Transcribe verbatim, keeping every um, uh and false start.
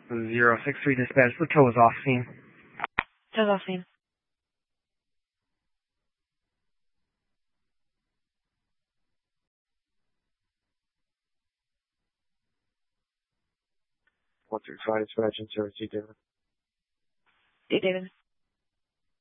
Zero six three dispatch, the tow is off scene. Tow's off scene. One through five dispatch and service, you David. Hey, David.